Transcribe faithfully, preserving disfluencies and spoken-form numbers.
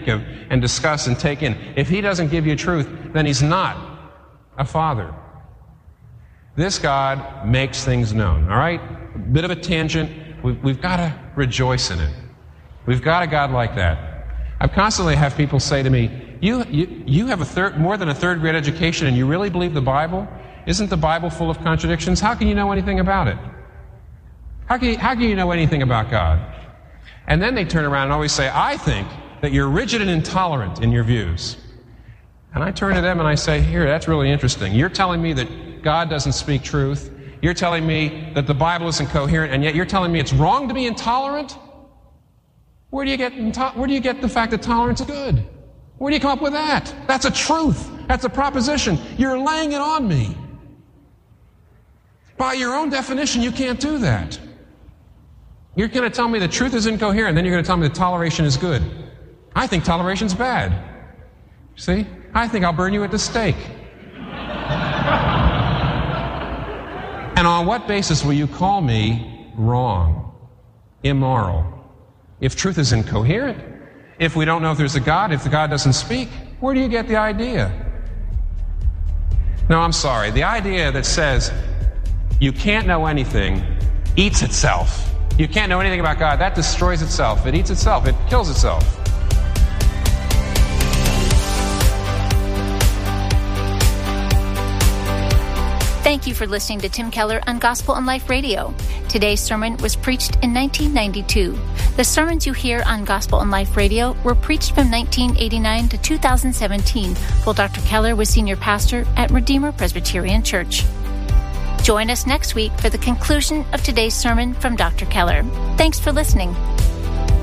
think of and discuss and take in. If he doesn't give you truth, then he's not a father. This God makes things known, all right? A bit of a tangent. We've, we've got to rejoice in it. We've got a God like that. I constantly have people say to me, you, you, you have a third, more than a third grade education and you really believe the Bible? Isn't the Bible full of contradictions? How can you know anything about it? How can you, how can you know anything about God? And then they turn around and always say, I think that you're rigid and intolerant in your views. And I turn to them and I say, here, that's really interesting. You're telling me that God doesn't speak truth. You're telling me that the Bible isn't coherent, and yet you're telling me it's wrong to be intolerant? Where do you get, into- where do you get the fact that tolerance is good? Where do you come up with that? That's a truth. That's a proposition. You're laying it on me. By your own definition, you can't do that. You're going to tell me the truth is incoherent, then you're going to tell me that toleration is good. I think toleration's bad. See? I think I'll burn you at the stake. And on what basis will you call me wrong, immoral? If truth is incoherent, if we don't know if there's a God, if the God doesn't speak, where do you get the idea? No, I'm sorry. The idea that says you can't know anything eats itself. You can't know anything about God. That destroys itself. It eats itself. It kills itself. Thank you for listening to Tim Keller on Gospel and Life Radio. Today's sermon was preached in nineteen ninety-two. The sermons you hear on Gospel and Life Radio were preached from nineteen eighty-nine to two thousand seventeen, while Doctor Keller was senior pastor at Redeemer Presbyterian Church. Join us next week for the conclusion of today's sermon from Doctor Keller. Thanks for listening.